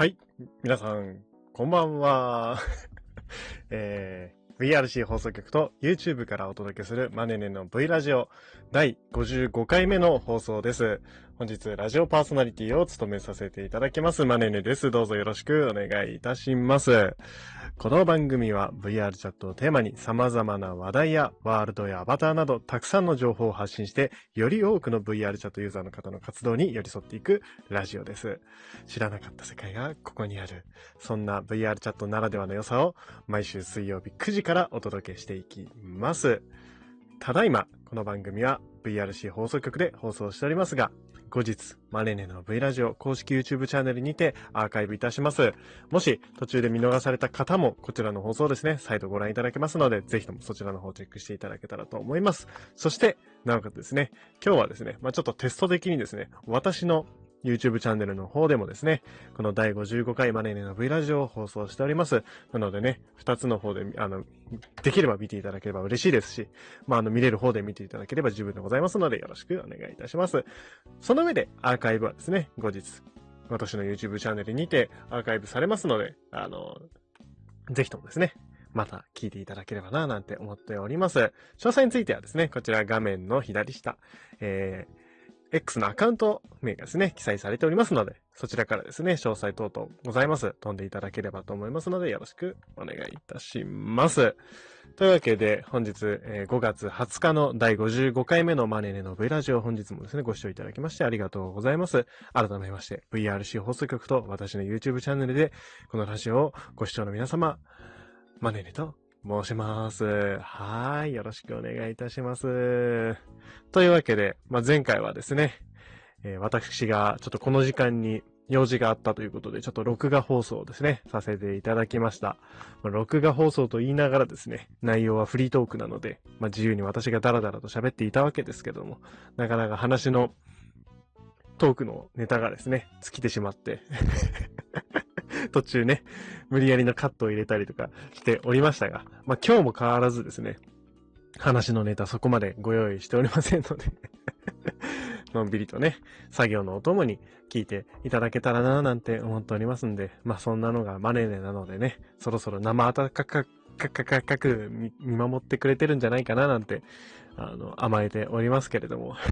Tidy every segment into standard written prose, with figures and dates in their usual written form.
はい。皆さん、こんばんは。VRC 放送局と YouTube からお届けするマネネの V ラジオ第55回目の放送です。本日ラジオパーソナリティを務めさせていただきますマネネです。どうぞよろしくお願いいたします。この番組は VR チャットをテーマに様々な話題やワールドやアバターなどたくさんの情報を発信してより多くの VR チャットユーザーの方の活動に寄り添っていくラジオです。知らなかった世界がここにある。そんな VR チャットならではの良さを毎週水曜日9時からお届けしていきます。ただいま、この番組は VRC 放送局で放送しておりますが、後日、マネネの V ラジオ公式 YouTube チャンネルにてアーカイブいたします。もし途中で見逃された方もこちらの放送ですね、再度ご覧いただけますので、ぜひともそちらの方をチェックしていただけたらと思います。そして、なおかつですね、今日はですね、ちょっとテスト的にですね、私のYouTube チャンネルの方でもですね、この第55回マネネの V ラジオを放送しております。なのでね、2つの方で、できれば見ていただければ嬉しいですし、見れる方で見ていただければ十分でございますので、よろしくお願いいたします。その上で、アーカイブはですね、後日、私の YouTube チャンネルにてアーカイブされますので、ぜひともですね、また聞いていただければな、なんて思っております。詳細についてはですね、こちら画面の左下、X のアカウント名がですね、記載されておりますので、そちらからですね、詳細等々ございます。飛んでいただければと思いますので、よろしくお願いいたします。というわけで、本日、5月20日の第55回目のマネネの V ラジオ、本日もですね、ご視聴いただきましてありがとうございます。改めまして、VRC 放送局と私の YouTube チャンネルで、このラジオをご視聴の皆様、マネネと申します。はい。よろしくお願いいたします。というわけで、前回はですね、私がちょっとこの時間に用事があったということで、ちょっと録画放送をですね、させていただきました。録画放送と言いながらですね、内容はフリートークなので、自由に私がダラダラと喋っていたわけですけども、なかなか話のトークのネタがですね、尽きてしまって、途中ね、無理やりのカットを入れたりとかしておりましたが、今日も変わらずですね、話のネタそこまでご用意しておりませんので、のんびりとね、作業のお供に聞いていただけたらなぁなんて思っておりますんで、そんなのがマネネなのでね、そろそろ生温かく見守ってくれてるんじゃないかななんて、甘えておりますけれども。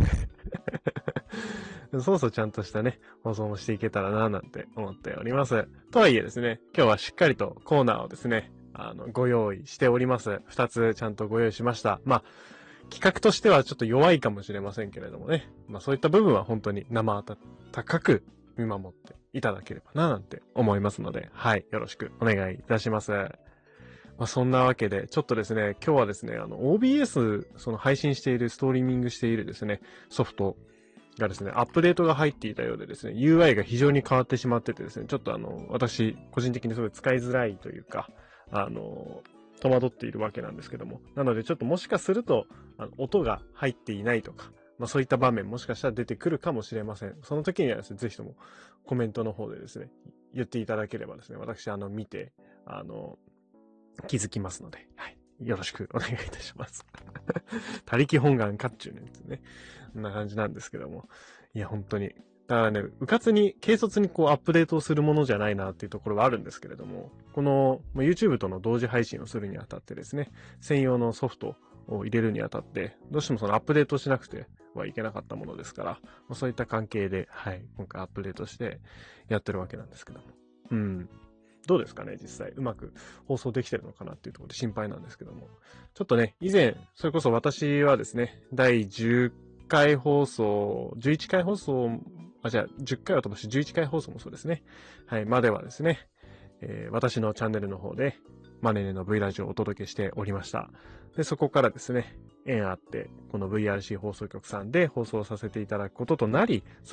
そうそうちゃんとしたね、放送もしていけたらなぁなんて思っております。とはいえですね、今日はしっかりとコーナーをですね、ご用意しております。2つちゃんとご用意しました。企画としてはちょっと弱いかもしれませんけれどもね。そういった部分は本当に生温かく見守っていただければななんて思いますので、はい、よろしくお願いいたします。そんなわけで、ちょっとですね、今日はですね、OBS、その配信している、ストリーミングしているですね、ソフトがですね、アップデートが入っていたようでですね、UI が非常に変わってしまっててですね、ちょっと私、個人的にすごい使いづらいというか、戸惑っているわけなんですけども。なのでちょっともしかすると、音が入っていないとか、そういった場面もしかしたら出てくるかもしれません。その時にはですね、ぜひともコメントの方でですね、言っていただければですね、私見て、気づきますので、はい。よろしくお願いいたします。他力本願かっちゅうねんですね。こんな感じなんですけども。いや、本当に。だからね、軽率にアップデートをするものじゃないなっていうところはあるんですけれども、この YouTube との同時配信をするにあたってですね、専用のソフトを入れるにあたって、どうしてもそのアップデートしなくてはいけなかったものですから、そういった関係で、はい、今回アップデートしてやってるわけなんですけども。うん。どうですかね、実際。うまく放送できてるのかなっていうところで心配なんですけども。ちょっとね、以前、それこそ私はですね、第10回放送、11回放送、10回は飛ばし11回放送もそうですね。はい、まではですね、私のチャンネルの方で、マネネの V ラジオをお届けしておりました。で、そこからですね、縁あって、この VRC 放送局さんで放送させていただくこととなり、